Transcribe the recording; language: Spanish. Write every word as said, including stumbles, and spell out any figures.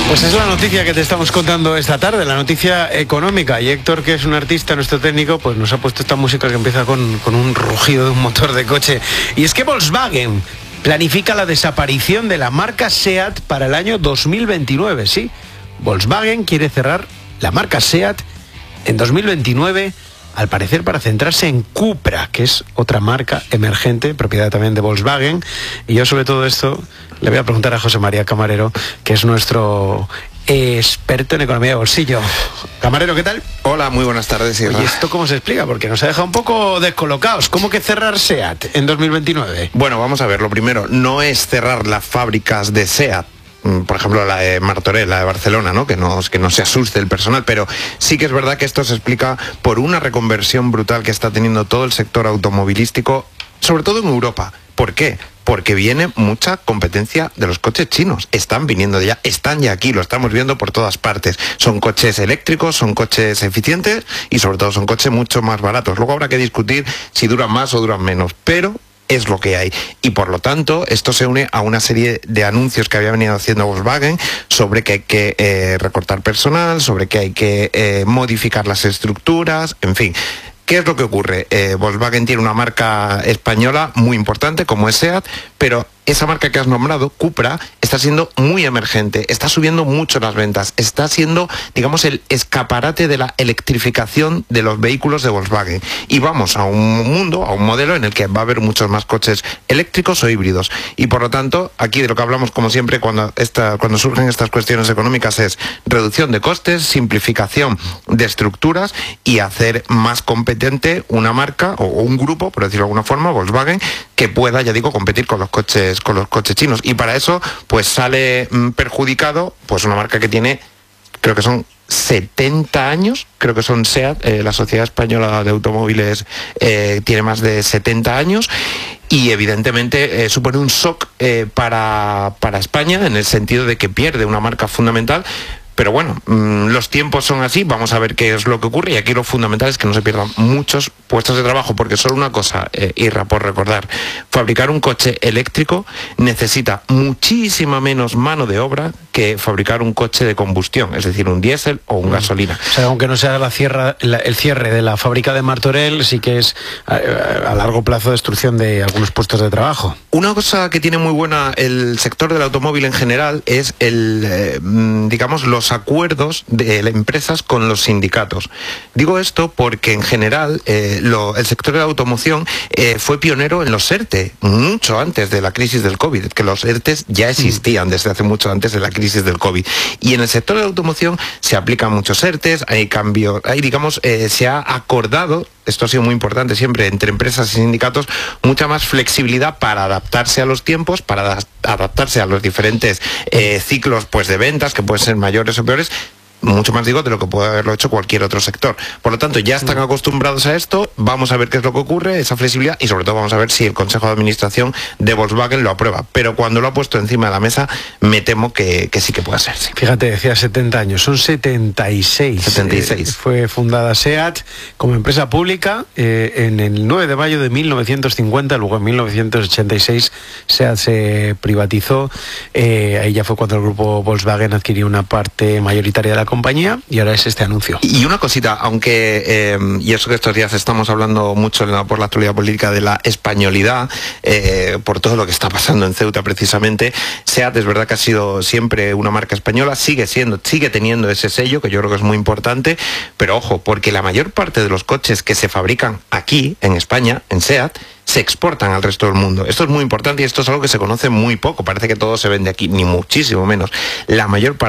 Pues es la noticia que te estamos contando esta tarde, la noticia económica. Y Héctor, que es un artista, nuestro técnico, pues nos ha puesto esta música que empieza con, con un rugido de un motor de coche. Y es que Volkswagen planifica la desaparición de la marca SEAT para el año dos mil veintinueve, ¿sí? Volkswagen quiere cerrar la marca SEAT en dos mil veintinueve, al parecer para centrarse en Cupra, que es otra marca emergente, propiedad también de Volkswagen. Y yo sobre todo esto le voy a preguntar a José María Camarero, que es nuestro experto en economía de bolsillo. Camarero, ¿qué tal? Hola, muy buenas tardes. Oye, ¿esto cómo se explica? Porque nos ha dejado un poco descolocados. ¿Cómo que cerrar SEAT en dos mil veintinueve? Bueno, vamos a ver, lo primero, no es cerrar las fábricas de SEAT, por ejemplo la de Martorell, la de Barcelona, ¿no? Que no, que no se asuste el personal, pero sí que es verdad que esto se explica por una reconversión brutal que está teniendo todo el sector automovilístico, sobre todo en Europa. ¿Por qué? Porque viene mucha competencia de los coches chinos. Están viniendo de ya, están ya aquí, lo estamos viendo por todas partes. Son coches eléctricos, son coches eficientes y sobre todo son coches mucho más baratos. Luego habrá que discutir si duran más o duran menos, pero es lo que hay. Y por lo tanto, esto se une a una serie de anuncios que había venido haciendo Volkswagen sobre que hay que eh, recortar personal, sobre que hay que eh, modificar las estructuras, en fin. ¿Qué es lo que ocurre? Eh, Volkswagen tiene una marca española muy importante como es SEAT, pero esa marca que has nombrado, Cupra, está siendo muy emergente, está subiendo mucho las ventas, está siendo, digamos, el escaparate de la electrificación de los vehículos de Volkswagen. Y vamos a un mundo, a un modelo en el que va a haber muchos más coches eléctricos o híbridos. Y por lo tanto, aquí de lo que hablamos, como siempre, cuando, esta, cuando surgen estas cuestiones económicas es reducción de costes, simplificación de estructuras y hacer más competente una marca o un grupo, por decirlo de alguna forma, Volkswagen, que pueda, ya digo, competir con los coches con los coches chinos. Y para eso pues sale mmm, perjudicado pues una marca que tiene, creo que son setenta años, creo que son SEAT, eh, la Sociedad Española de Automóviles eh, tiene más de setenta años y evidentemente eh, supone un shock eh, para, para España en el sentido de que pierde una marca fundamental. Pero bueno, mmm, los tiempos son así, vamos a ver qué es lo que ocurre y aquí lo fundamental es que no se pierdan muchos puestos de trabajo, porque solo una cosa, eh, Irra, por recordar, fabricar un coche eléctrico necesita muchísima menos mano de obra que fabricar un coche de combustión, es decir, un diésel o un mm. gasolina. O sea, aunque no sea la cierra, la, el cierre de la fábrica de Martorell, sí que es a, a largo plazo destrucción de algunos puestos de trabajo. Una cosa que tiene muy buena el sector del automóvil en general es el, eh, digamos, los acuerdos de las empresas con los sindicatos. Digo esto porque en general eh, lo, el sector de la automoción eh, fue pionero en los ERTE, mucho antes de la crisis del COVID, que los ERTEs ya existían desde hace mucho antes de la crisis del COVID. Y en el sector de la automoción se aplican muchos ERTEs, hay cambios, hay digamos, eh, se ha acordado, esto ha sido muy importante siempre entre empresas y sindicatos, mucha más flexibilidad para adaptarse a los tiempos, para adaptarse a los diferentes eh, ciclos pues de ventas, que pueden ser mayores o peores, mucho más digo de lo que puede haberlo hecho cualquier otro sector. Por lo tanto, ya están acostumbrados a esto, vamos a ver qué es lo que ocurre, esa flexibilidad, y sobre todo vamos a ver si el Consejo de Administración de Volkswagen lo aprueba. Pero cuando lo ha puesto encima de la mesa, me temo que, que sí que puede ser. Sí. Fíjate, decía setenta años, son setenta y seis. setenta y seis. Eh, fue fundada SEAT como empresa pública eh, en el nueve de mayo de mil novecientos cincuenta, luego en mil novecientos ochenta y seis SEAT se privatizó, eh, ahí ya fue cuando el grupo Volkswagen adquirió una parte mayoritaria de la compañía y ahora es este anuncio. Y una cosita, aunque, eh, y eso que estos días estamos hablando mucho por la actualidad política de la españolidad, eh, por todo lo que está pasando en Ceuta precisamente, SEAT es verdad que ha sido siempre una marca española, sigue siendo, sigue teniendo ese sello, que yo creo que es muy importante, pero ojo, porque la mayor parte de los coches que se fabrican aquí, en España, en SEAT, se exportan al resto del mundo. Esto es muy importante y esto es algo que se conoce muy poco, parece que todo se vende aquí, ni muchísimo menos. La mayor parte